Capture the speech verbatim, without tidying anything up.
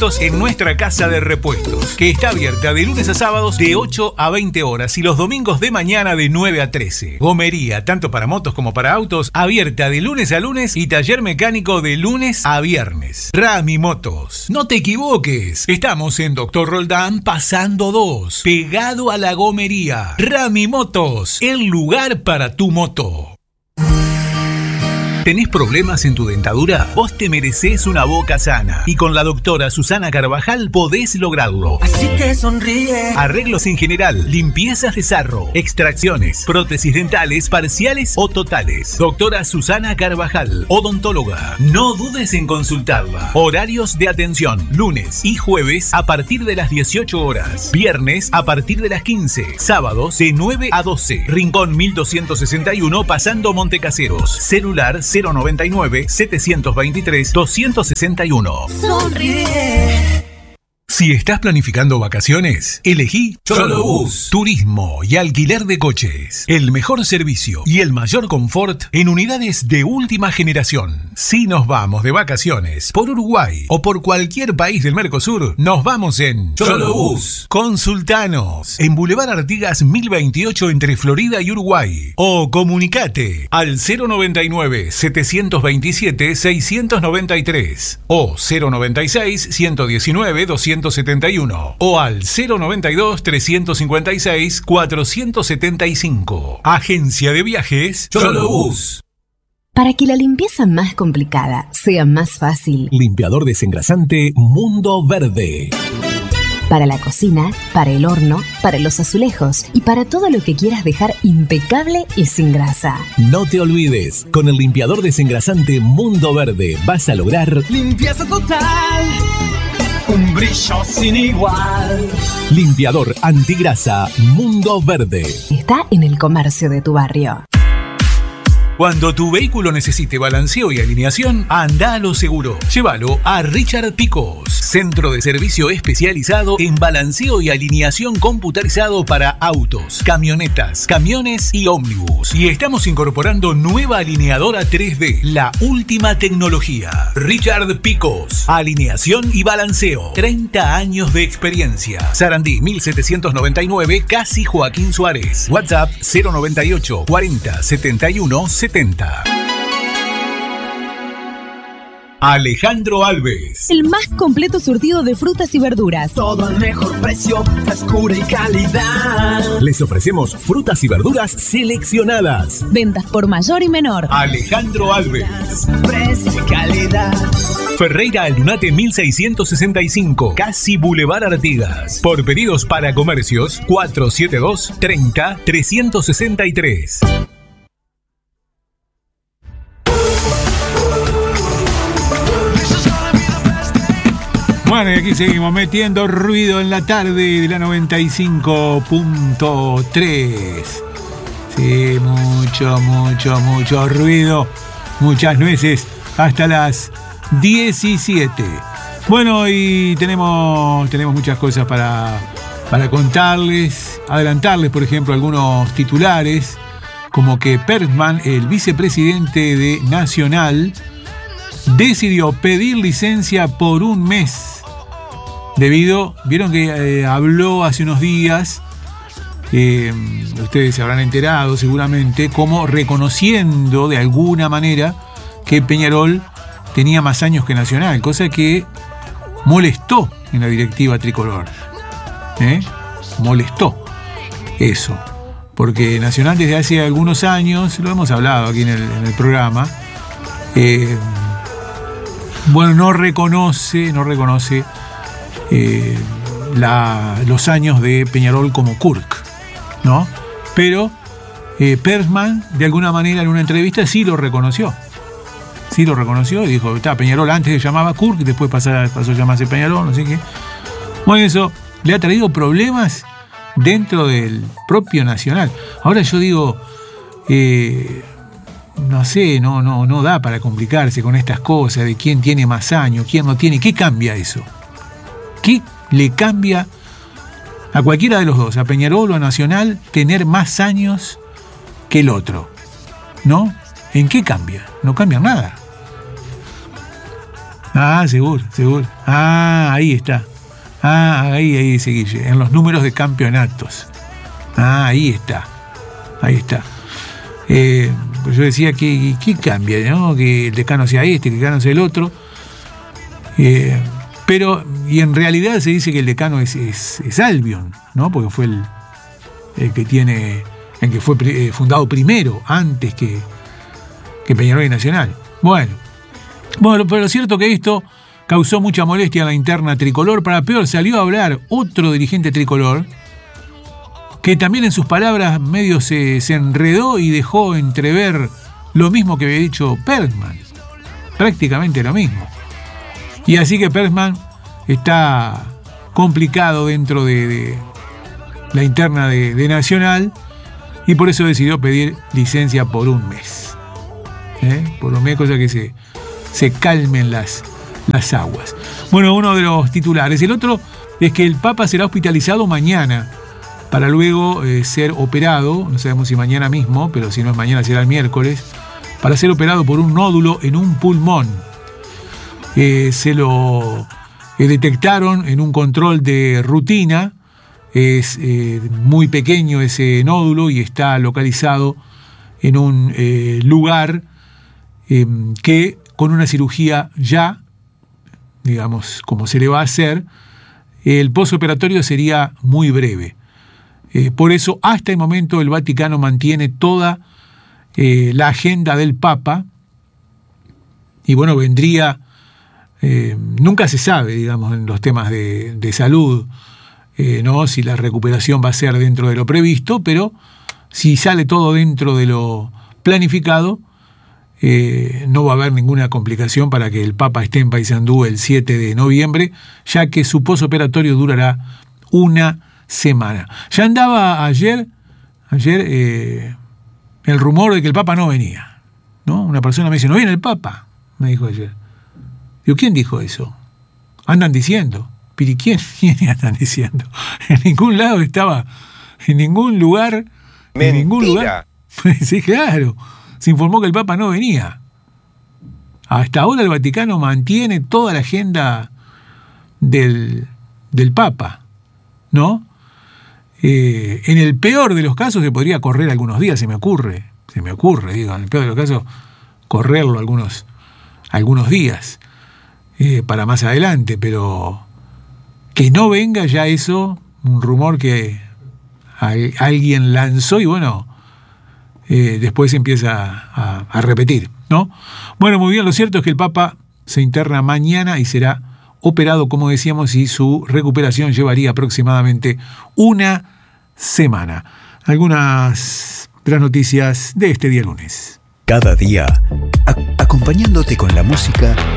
repuestos en nuestra casa de repuestos, que está abierta de lunes a sábados de ocho a veinte horas y los domingos de mañana de nueve a trece. Gomería, tanto para motos como para autos, abierta de lunes a lunes y taller mecánico de lunes a viernes. Rami Motos. No te equivoques, estamos en Doctor Roldán pasando dos, pegado a la gomería. Rami Motos, el lugar para tu moto. ¿Tenés problemas en tu dentadura? Vos te merecés una boca sana. Y con la doctora Susana Carvajal podés lograrlo. Así que sonríe. Arreglos en general, limpiezas de sarro, extracciones, prótesis dentales parciales o totales. Doctora Susana Carvajal, odontóloga. No dudes en consultarla. Horarios de atención, lunes y jueves a partir de las dieciocho horas. Viernes a partir de las quince. Sábados de nueve a doce. Rincón mil doscientos sesenta y uno pasando Montecaseros. Celular cero noventa y nueve, setecientos veintitrés, doscientos sesenta y uno. Sonríe. Si estás planificando vacaciones, elegí Cholobús. Turismo y alquiler de coches. El mejor servicio y el mayor confort en unidades de última generación. Si nos vamos de vacaciones por Uruguay o por cualquier país del Mercosur, nos vamos en Cholobús. Consultanos en Boulevard Artigas mil veintiocho entre Florida y Uruguay. O comunicate al cero noventa y nueve, setecientos veintisiete, seiscientos noventa y tres o cero noventa y seis, ciento diecinueve, doscientos setenta y uno o al cero noventa y dos, trescientos cincuenta y seis, cuatrocientos setenta y cinco. Agencia de Viajes Cholobús. Para que la limpieza más complicada sea más fácil. Limpiador desengrasante Mundo Verde. Para la cocina, para el horno, para los azulejos y para todo lo que quieras dejar impecable y sin grasa. No te olvides, con el limpiador desengrasante Mundo Verde vas a lograr limpieza total. Un brillo sin igual. Limpiador antigrasa Mundo Verde. Está en el comercio de tu barrio. Cuando tu vehículo necesite balanceo y alineación, anda a lo seguro. Llévalo a Richard Picos, centro de servicio especializado en balanceo y alineación computarizado para autos, camionetas, camiones y ómnibus. Y estamos incorporando nueva alineadora tres D, la última tecnología. Richard Picos, alineación y balanceo. treinta años de experiencia. Sarandí mil setecientos noventa y nueve, casi Joaquín Suárez. WhatsApp cero noventa y ocho, cuarenta, setenta y uno, setenta. Alejandro Alves. El más completo surtido de frutas y verduras. Todo al mejor precio, frescura y calidad. Les ofrecemos frutas y verduras seleccionadas. Ventas por mayor y menor. Alejandro Alves. Precio y calidad. Ferreira Aldunate mil seiscientos sesenta y cinco, casi Boulevard Artigas. Por pedidos para comercios, cuatro siete dos, treinta, trescientos sesenta y tres. Bueno, y aquí seguimos metiendo ruido en la tarde de la noventa y cinco punto tres. Sí, mucho, mucho, mucho ruido. Muchas nueces hasta las diecisiete. Bueno, y tenemos, tenemos muchas cosas para, para contarles. Adelantarles, por ejemplo, algunos titulares. Como que Pertman, el vicepresidente de Nacional, decidió pedir licencia por un mes. Debido, vieron que eh, habló hace unos días, eh, ustedes se habrán enterado seguramente, como reconociendo de alguna manera que Peñarol tenía más años que Nacional, cosa que molestó en la directiva tricolor. ¿Eh? Molestó eso, porque Nacional desde hace algunos años, lo hemos hablado aquí en el, en el programa, eh, bueno, no reconoce, no reconoce Eh, la, los años de Peñarol como Kurk, ¿no? Pero eh, Pertman, de alguna manera, en una entrevista sí lo reconoció. Sí lo reconoció y dijo, está, Peñarol antes se llamaba Kurk, después pasó, pasó a llamarse Peñarol, no sé qué. Bueno, eso le ha traído problemas dentro del propio Nacional. Ahora yo digo, eh, no sé, no, no, no da para complicarse con estas cosas de quién tiene más años, quién no tiene. ¿Qué cambia eso? ¿Qué le cambia a cualquiera de los dos, a Peñarol o a Nacional, tener más años que el otro? ¿No? ¿En qué cambia? No cambia nada. Ah, seguro, seguro. Ah, ahí está. Ah, ahí, ahí dice Guille, en los números de campeonatos. Ah, ahí está. Ahí está. Eh, pues yo decía que, que cambia, ¿no? Que el decano sea este, que el decano sea el otro. Eh, pero, y en realidad se dice que el decano es, es, es Albion, ¿no? Porque fue el, el que tiene, el que fue eh, fundado primero, antes que, que Peñarol y Nacional. Bueno, bueno, pero lo cierto que esto causó mucha molestia en la interna tricolor. Para peor, salió a hablar otro dirigente tricolor, que también en sus palabras medio se, se enredó y dejó entrever lo mismo que había dicho Perlman. Prácticamente lo mismo. Y así que Perlman está complicado dentro de, de la interna de, de Nacional, y por eso decidió pedir licencia por un mes. ¿Eh? Por un mes, cosa que se, se calmen las, las aguas. Bueno, uno de los titulares. El otro es que el Papa será hospitalizado mañana, para luego eh, ser operado, no sabemos si mañana mismo, pero si no es mañana será el miércoles, para ser operado por un nódulo en un pulmón. Eh, se lo eh, detectaron en un control de rutina. Es eh, muy pequeño ese nódulo y está localizado en un eh, lugar eh, que con una cirugía ya, digamos, como se le va a hacer, el postoperatorio sería muy breve. Eh, por eso, hasta el momento, el Vaticano mantiene toda eh, la agenda del Papa. Y bueno, vendría, eh, nunca se sabe, digamos, en los temas de, de salud, eh, ¿no? Si la recuperación va a ser dentro de lo previsto, pero si sale todo dentro de lo planificado, eh, no va a haber ninguna complicación para que el Papa esté en Paysandú el siete de noviembre, ya que su postoperatorio durará una semana. Ya andaba ayer, ayer eh, el rumor de que el Papa no venía, ¿no? Una persona me dice, ¿no viene el Papa? Me dijo ayer. Digo, ¿quién dijo eso? Andan diciendo. ¿Pero y quién, quién andan diciendo? En ningún lado estaba, en ningún lugar, Mentira. en ningún lugar. Sí, claro. Se informó que el Papa no venía. Hasta ahora el Vaticano mantiene toda la agenda del, del Papa, ¿no? Eh, en el peor de los casos se podría correr algunos días, se me ocurre, se me ocurre, digo, en el peor de los casos, correrlo algunos, algunos días eh, para más adelante, pero que no venga ya eso, un rumor que al, alguien lanzó y bueno, eh, después se empieza a, a repetir, ¿no? Bueno, muy bien, lo cierto es que el Papa se interna mañana y será operado, como decíamos, y su recuperación llevaría aproximadamente una semana. Algunas de las noticias de este día lunes. Cada día, a- acompañándote con la música